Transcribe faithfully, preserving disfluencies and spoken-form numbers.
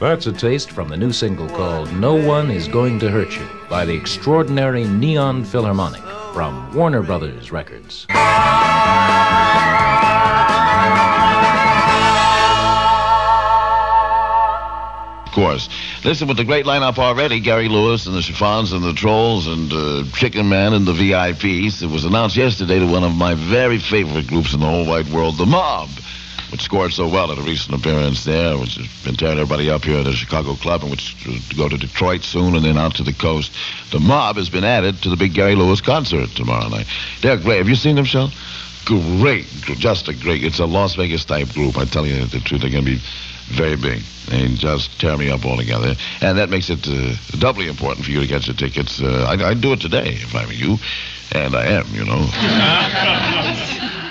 That's a taste from the new single called No One Is Going to Hurt You by the extraordinary Neon Philharmonic from Warner Brothers Records. Of course. Listen, with the great lineup already, Gary Lewis and the Chiffons and the Trolls and uh, Chicken Man and the V I Ps, it was announced yesterday that one of my very favorite groups in the whole wide world, The Mob, which scored so well at a recent appearance there, which has been tearing everybody up here at the Chicago Club, and which to go to Detroit soon and then out to the coast. The Mob has been added to the big Gary Lewis concert tomorrow night. They're great. Have you seen them, Shel? Great. Just a great. It's a Las Vegas type group. I tell you the truth, they're going to be very big. They just tear me up altogether. And that makes it uh, doubly important for you to get your tickets. Uh, I'd, I'd do it today if I were you. And I am, you know.